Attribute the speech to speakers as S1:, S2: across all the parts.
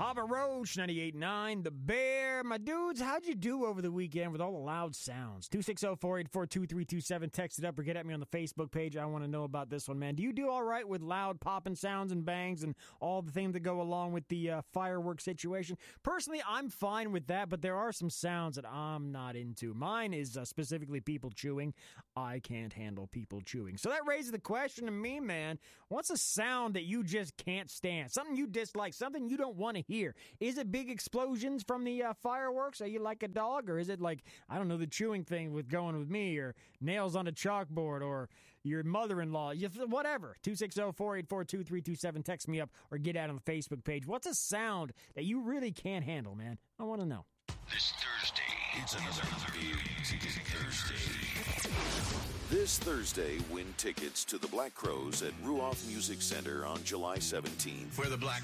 S1: Papa Roach, 98.9, The Bear. My dudes, how'd you do over the weekend with all the loud sounds? 260-484-2327. Text it up or get at me on the Facebook page. I want to know about this one, man. Do you do all right with loud popping sounds and bangs and all the things that go along with the fireworks situation? Personally, I'm fine with that, but there are some sounds that I'm not into. Mine is specifically people chewing. I can't handle people chewing. So that raises the question to me, man. What's a sound that you just can't stand? Something you dislike, something you don't want to hear. Is it big explosions from the fireworks? Are you like a dog? Or is it like, I don't know, the chewing thing with going with me, or nails on a chalkboard, or your mother-in-law, whatever. 260-484-2327. Text me up or get out on the Facebook page. What's a sound that you really can't handle, man? I want to know.
S2: This Thursday, it's another Big Ticket Thursday.
S3: This Thursday, win tickets to the Black Crowes at Ruoff Music Center on July 17th.
S2: Where the Black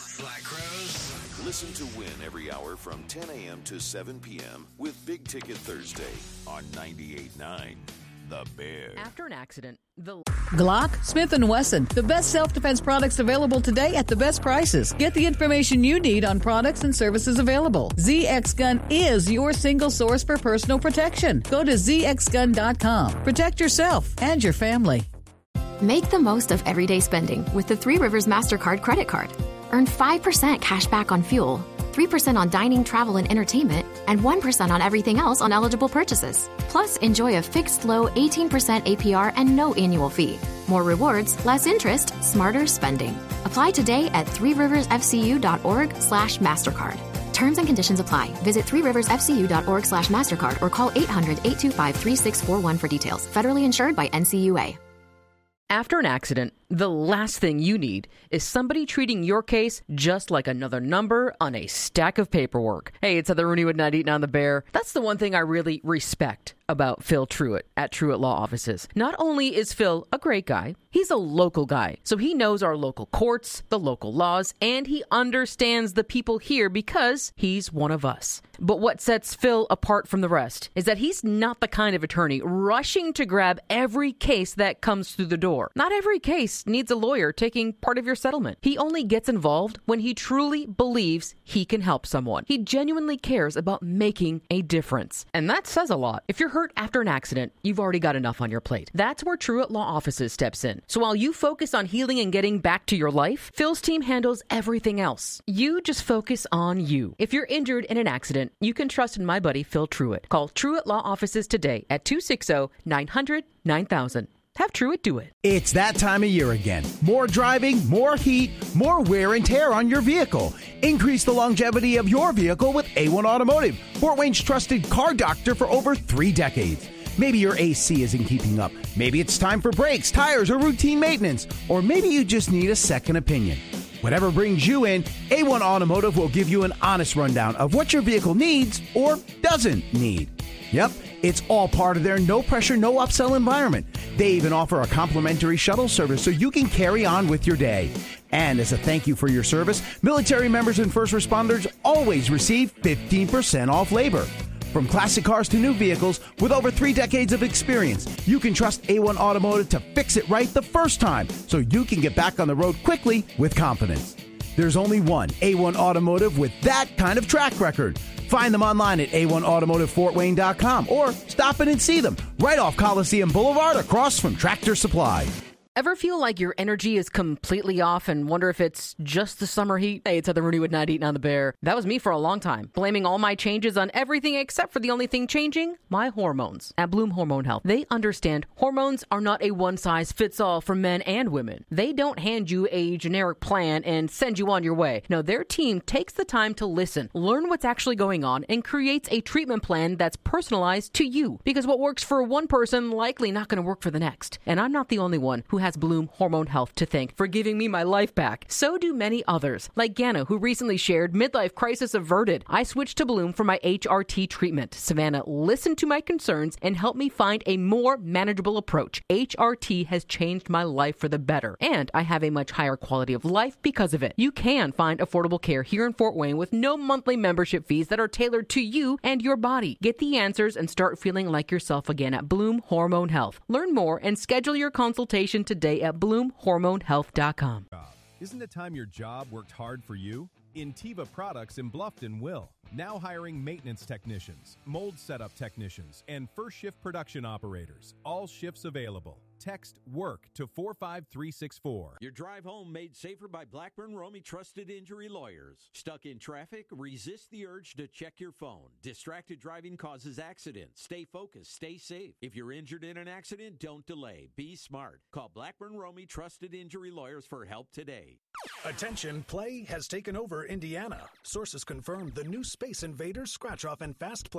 S2: Crowes.
S3: Listen to Win every hour from 10 a.m. to 7 p.m. with Big Ticket Thursday on 98.9 The Bear.
S4: After an accident,
S5: Glock, Smith & Wesson, the best self-defense products available today at the best prices. Get the information you need on products and services available. ZX Gun is your single source for personal protection. Go to zxgun.com. Protect yourself and your family.
S6: Make the most of everyday spending with the Three Rivers MasterCard credit card. Earn 5% cash back on fuel, 3% on dining, travel, and entertainment, and 1% on everything else on eligible purchases. Plus, enjoy a fixed low 18% APR and no annual fee. More rewards, less interest, smarter spending. Apply today at threeriversfcu.org/MasterCard. Terms and conditions apply. Visit threeriversfcu.org/MasterCard or call 800-825-3641 for details. Federally insured by NCUA.
S4: After an accident, the last thing you need is somebody treating your case just like another number on a stack of paperwork. Hey, it's Heather Rooney with 98.9 The Bear. That's the one thing I really respect about Phil Truitt at Truitt Law Offices. Not only is Phil a great guy, he's a local guy. So he knows our local courts, the local laws, and he understands the people here because he's one of us. But what sets Phil apart from the rest is that he's not the kind of attorney rushing to grab every case that comes through the door. Not every case needs a lawyer taking part of your settlement. He only gets involved when he truly believes he can help someone. He genuinely cares about making a difference. And that says a lot. If you're hurt after an accident, you've already got enough on your plate. That's where Truitt Law Offices steps in. So while you focus on healing and getting back to your life, Phil's team handles everything else. You just focus on you. If you're injured in an accident, you can trust in my buddy Phil Truitt. Call Truitt Law Offices today at 260-900-9000. Have Truitt do it.
S7: It's that time of year again. More driving, more heat, more wear and tear on your vehicle. Increase the longevity of your vehicle with A1 Automotive, Fort Wayne's trusted car doctor for over 3 decades. Maybe your AC isn't keeping up. Maybe it's time for brakes, tires, or routine maintenance. Or maybe you just need a second opinion. Whatever brings you in, A1 Automotive will give you an honest rundown of what your vehicle needs or doesn't need. Yep, it's all part of their no-pressure, no-upsell environment. They even offer a complimentary shuttle service so you can carry on with your day. And as a thank you for your service, military members and first responders always receive 15% off labor. From classic cars to new vehicles, with over 3 decades of experience, you can trust A1 Automotive to fix it right the first time so you can get back on the road quickly with confidence. There's only one A1 Automotive with that kind of track record. Find them online at a1automotivefortwayne.com or stop in and see them right off Coliseum Boulevard across from Tractor Supply.
S4: Ever feel like your energy is completely off and wonder if it's just the summer heat? Hey, it's Heather Rooney with 98.9 The Bear. That was me for a long time, blaming all my changes on everything except for the only thing changing, my hormones. At Bloom Hormone Health, they understand hormones are not a one-size-fits-all for men and women. They don't hand you a generic plan and send you on your way. No, their team takes the time to listen, learn what's actually going on, and creates a treatment plan that's personalized to you. Because what works for one person likely not going to work for the next. And I'm not the only one who has Bloom Hormone Health to thank for giving me my life back. So do many others, like Ganna, who recently shared midlife crisis averted. I switched to Bloom for my HRT treatment. Savannah listened to my concerns and helped me find a more manageable approach. HRT has changed my life for the better, and I have a much higher quality of life because of it. You can find affordable care here in Fort Wayne with no monthly membership fees that are tailored to you and your body. Get the answers and start feeling like yourself again at Bloom Hormone Health. Learn more and schedule your consultation today at BloomHormoneHealth.com.
S8: Isn't it time your job worked hard for you? Intiva Products in Bluffton will. Now hiring maintenance technicians, mold setup technicians, and first shift production operators. All shifts available. Text WORK to 45364.
S9: Your drive home made safer by Blackburn Romey Trusted Injury Lawyers. Stuck in traffic? Resist the urge to check your phone. Distracted driving causes accidents. Stay focused. Stay safe. If you're injured in an accident, don't delay. Be smart. Call Blackburn Romey Trusted Injury Lawyers for help today.
S10: Attention, play has taken over Indiana. Sources confirm the new Space Invaders Scratch-Off and Fast Play